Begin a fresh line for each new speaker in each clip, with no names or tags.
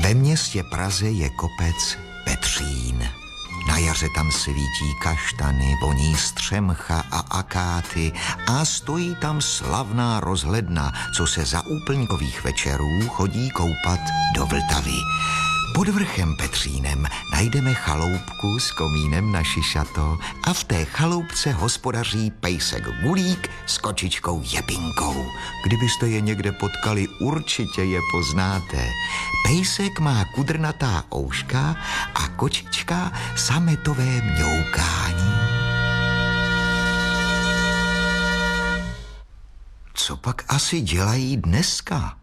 Ve městě Praze je kopec Petřín. Na jaře tam svítí kaštany, voní střemcha a akáty a stojí tam slavná rozhledna, co se za úplňkových večerů chodí koupat do Vltavy. Pod vrchem Petřínem najdeme chaloupku s komínem na šišato a v té chaloupce hospodaří pejsek Gulík s kočičkou Jepinkou. Kdybyste je někde potkali, určitě je poznáte. Pejsek má kudrnatá ouška a kočička sametové mňoukání. Co pak asi dělají dneska?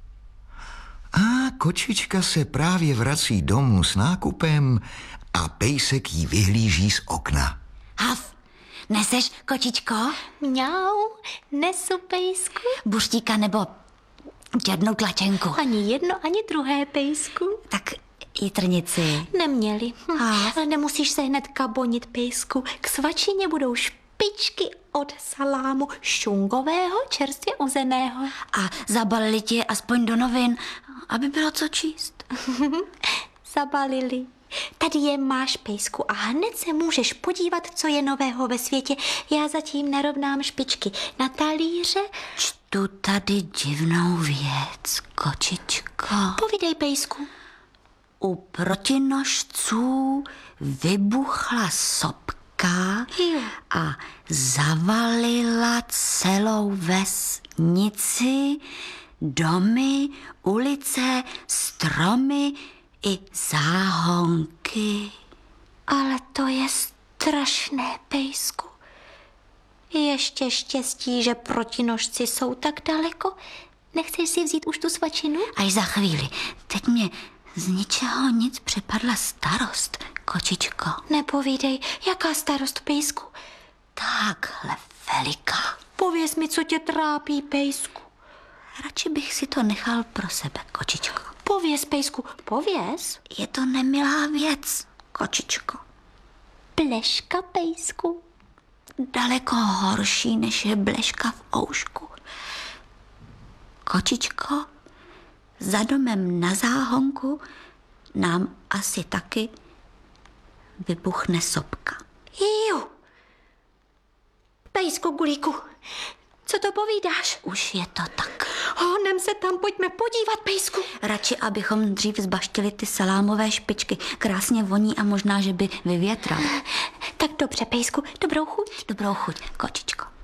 A kočička se právě vrací domů s nákupem a pejsek jí vyhlíží z okna.
Haf, neseš, kočičko?
Mňau, nesu pejsku.
Buřtíka nebo černou tlačenku?
Ani jedno, ani druhé, pejsku.
Tak jitrnici.
Neměli.
Haf.
Ale nemusíš se hnedka bonit, pejsku. K svačině budou špičky od salámu šungového, čerstvě uzeného.
A zabalili ti aspoň do novin, aby bylo co číst.
Zabalili. Tady je máš, pejsku, a hned se můžeš podívat, co je nového ve světě. Já zatím narovnám špičky na talíře.
Čtu tady divnou věc, kočičko.
Povídej, pejsku.
U protinožců vybuchla sopka
Jo.
a zavalila celou vesnici, domy, ulice, stromy i záhonky.
Ale to je strašné, pejsku. Ještě štěstí, že protinožci jsou tak daleko. Nechceš si vzít už tu svačinu?
Až za chvíli. Teď mě z ničeho nic připadla starost, kočičko.
Nepovídej, jaká starost, pejsku?
Takhle veliká.
Pověz mi, co tě trápí, pejsku.
Radši bych si to nechal pro sebe, kočičko.
Pověz, pejsku, pověz.
Je to nemilá věc, kočičko.
Bleška, pejsku.
Daleko horší, než je bleška v oušku. Kočičko, za domem na záhonku nám asi taky vybuchne sopka.
Jo. Pejsku, Gulíku, co to povídáš?
Už je to tak.
Honem se tam, pojďme podívat, pejsku.
Radši, abychom dřív zbaštili ty salámové špičky. Krásně voní a možná, že by vyvětraly.
Tak dobře, pejsku, dobrou chuť.
Dobrou chuť, kočičko.